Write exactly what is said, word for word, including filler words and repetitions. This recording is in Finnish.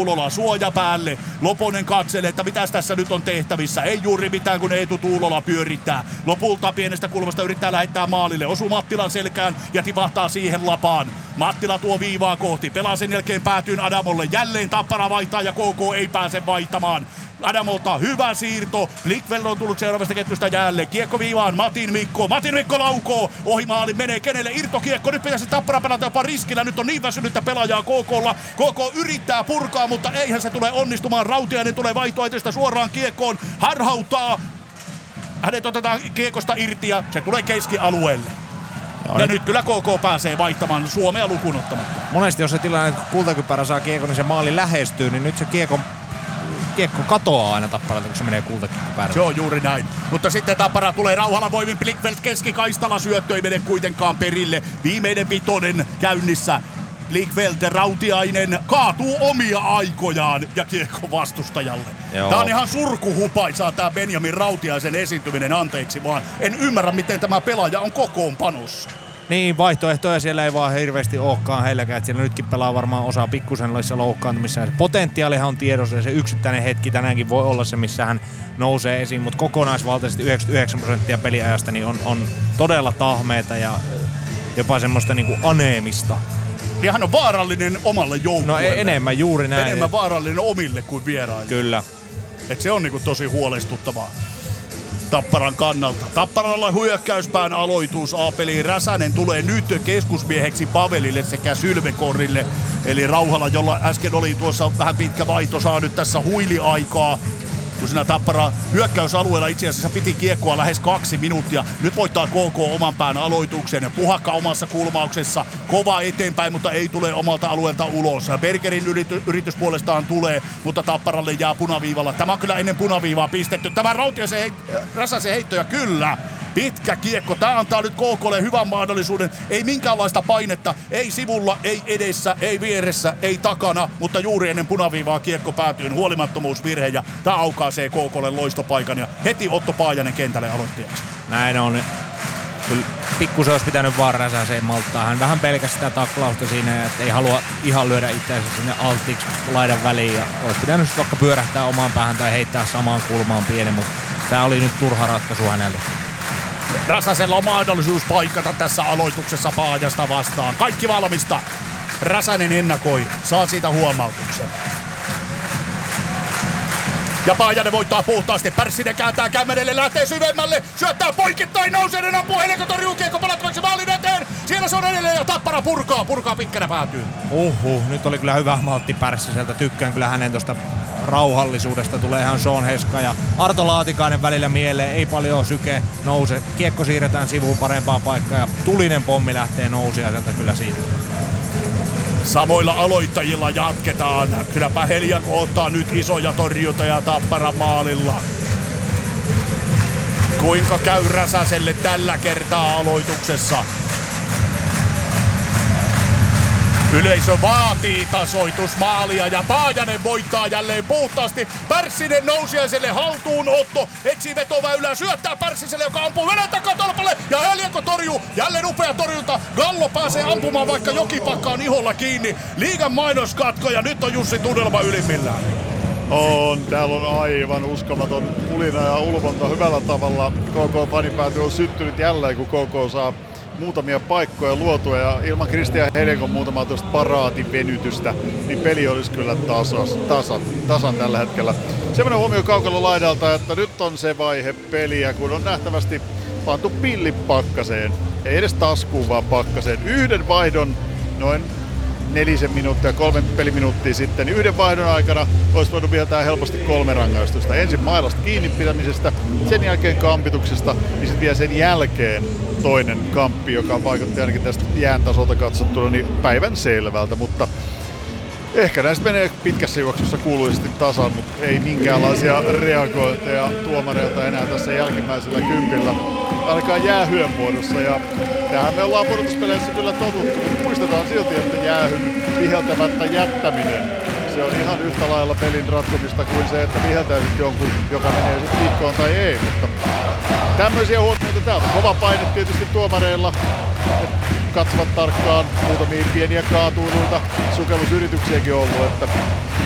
Tuulola suoja päälle. Loponen katselee, että mitäs tässä nyt on tehtävissä. Ei juuri mitään, kun Eetu Tuulola pyörittää. Lopulta pienestä kulmasta yrittää lähettää maalille. Osuu Mattilan selkään ja tipahtaa siihen lapaan. Mattila tuo viivaa kohti. Pelaa sen jälkeen päätyyn Adamolle. Jälleen Tappara vaihtaa ja K K ei pääse vaihtamaan. Adamolta hyvä siirto. Blickfeld on tullut seuraavasta ketjusta jälleen. Kiekko viivaan. Matin Mikko. Matin Mikko laukoo. Ohi maali menee kenelle? Irtokiekko. Nyt pitäisi Tappara pelata jopa riskillä. Nyt on niin väsynyttä pelaajaa K K:lla. K K yrittää purkaa, mutta eihän se tule onnistumaan. Rautiainen tulee vaihtoehtoista suoraan kiekkoon. Harhauttaa. Hänet otetaan kiekosta irti ja se tulee keskialueelle. Ja, ja nyt kyllä K K pääsee vaihtamaan Suomea lukuun ottamatta. Monesti jos se tilanne, kun kultakypärä saa kiekon, niin se maali lähestyy, niin nyt se kiekko, kiekko katoaa aina Tapparalta, kun se menee kultakypärään. Se on juuri näin. Mutta sitten Tappara tulee rauhalla voimin. Blickfeld keskikaistalla syöttö ei mene kuitenkaan perille. Viimeinen vitonen käynnissä. Blickfeld Rautiainen kaatuu omia aikojaan ja kiekko vastustajalle. Joo. Tää on ihan surkuhupaisaa tää Benjamin Rautiaisen esiintyminen, anteeksi vaan. En ymmärrä, miten tämä pelaaja on kokoonpanossa. Niin, vaihtoehtoja siellä ei vaan hirveästi olekaan heilläkään. Että siellä nytkin pelaa varmaan osa pikkusenlaisissa loukkaantumissa. Potentiaalihan on tiedossa ja se yksittäinen hetki tänäänkin voi olla se, missä hän nousee esiin. Mutta kokonaisvaltaisesti yhdeksänkymmentäyhdeksän prosenttia peliajasta niin on, on todella tahmeita ja jopa semmoista niinku aneemista. Ja hän on vaarallinen omalle joukkueelle. No enemmän juuri näin. Enemmän vaarallinen omille kuin vieraille. Kyllä. Et se on niinku tosi huolestuttavaa Tapparan kannalta. Tapparalla hyökkäyspään aloitus A-peliin. Räsänen tulee nyt keskusmieheksi Pavelille sekä Sylvekorille. Eli Rauhala, jolla äsken oli tuossa vähän pitkä vaihto, saa nyt tässä huiliaikaa. Kun siinä Tappara hyökkäysalueella itse asiassa piti kiekkoa lähes kaksi minuuttia. Nyt voittaa K K oman pään aloituksen. Puhakka omassa kulmauksessa. Kova eteenpäin, mutta ei tule omalta alueelta ulos. Bergerin yrity, yritys puolestaan tulee, mutta Tapparalle jää punaviivalla. Tämä on kyllä ennen punaviivaa pistetty. Tämä Rautiaisen hei, Räsäsen heittoja kyllä. Pitkä kiekko. Tämä antaa nyt K K:lle hyvän mahdollisuuden. Ei minkäänlaista painetta. Ei sivulla, ei edessä, ei vieressä, ei takana. Mutta juuri ennen punaviivaa kiekko päätyy. Huolimattomuusvirhe ja tämä aukaisee K K:lle loistopaikan. Ja heti Otto Paajanen kentälle aloittajaksi. Näin on. Kyllä pikkusen olisi pitänyt vaan Räsäseen malttaa. Hän vähän pelkäsi sitä taklausta siinä, että ei halua ihan lyödä itseänsä sinne alttiiksi laidan väliin. Ja olisi pitänyt vaikka pyörähtää omaan päähän tai heittää samaan kulmaan pienen, mutta tämä oli nyt turha ratkaisu hänelle. Räsäsellä on mahdollisuus paikata tässä aloituksessa Paajasta vastaan. Kaikki valmista. Räsänen ennakoi. Saa siitä huomautuksen. Ja Paajanen voittaa puhtaasti. Pärssinen kääntää kämmenelle, lähtee syvemmälle. Syöttää poikittain, nousee, ampuu, Helenko torjuu kiekko palattavaksi maalin eteen. Siellä se on edelleen ja Tappara purkaa. Purkaa pitkänä päätyy. Uhuh, nyt oli kyllä hyvä maltti Pärssiseltä. Tykkään kyllä hänen tosta rauhallisuudesta. Tulee ihan Sean Heska ja Arto Laatikainen välillä mieleen. Ei paljon syke nouse. Kiekko siirretään sivuun parempaan paikkaan ja tulinen pommi lähtee nousia sieltä kyllä siitä. Samoilla aloittajilla jatketaan. Kylläpä Heliako ottaa nyt isoja torjuntoja Tappara maalilla. Kuinka käy Räsäselle tällä kertaa aloituksessa? Yleisö vaatii tasoitusmaalia ja Paajanen voittaa jälleen puhtaasti. Pärssinen Nousiaiselle haltuunotto. Etsii vetoväylää, syöttää Pärssiselle, joka ampuu Venän takatolpalle. Ja Heliako torjuu. Jälleen upea torjunta. Gallo pääsee ampumaan, vaikka Jokipakka on iholla kiinni. Liigan mainoskatko ja nyt on Jussi tunnelma ylimmillään. On, täällä on aivan uskomaton pulina ja ulvonta hyvällä tavalla. K K-fanipääty on syttynyt jälleen, kun K K saa muutamia paikkoja luotua ja ilman Kristian Hedenkon muutamaa tuosta paraativenytystä, niin peli olisi kyllä tasas, tasan, tasan tällä hetkellä. Semmoinen huomio Kaukalon laidalta, että nyt on se vaihe peliä, kun on nähtävästi pantu pilli pakkaseen. Ei edes taskuun, vaan pakkaseen. Yhden vaihdon noin nelisen minuuttia, kolme peliminuuttia sitten, niin yhden vaihdon aikana olisi voinut viheltää helposti kolme rangaistusta. Ensin mailasta kiinni pitämisestä, sen jälkeen kampituksesta, niin sitten vielä sen jälkeen toinen kamppi, joka vaikutti ainakin tästä jään tasolta katsottuna niin päivän selvältä, mutta ehkä näistä menee pitkässä juoksussa kuuluisesti tasan, mutta ei minkäänlaisia reagointeja tuomareilta enää tässä jälkimmäisellä kympillä. Ainakaan jäähyön muodossa ja tähän me ollaan pudotuspeleissä kyllä totuttu, mutta muistetaan silti, että jäähyn viheltämättä jättäminen, se on ihan yhtä lailla pelin ratkomista kuin se, että viheltäisit jonkun, joka menee sitten viikkoon tai ei, mutta tämmöisiä huomioita täältä. Kova paine tietysti tuomareilla, katsovat tarkkaan, muutamia pieniä kaatuiluita, sukellusyrityksiäkin ollut, että